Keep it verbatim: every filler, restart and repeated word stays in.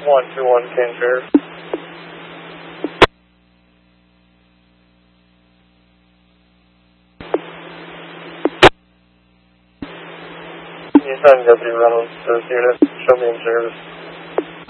one two one, King Sheriff. You send Deputy Reynolds to this unit. Show me in service.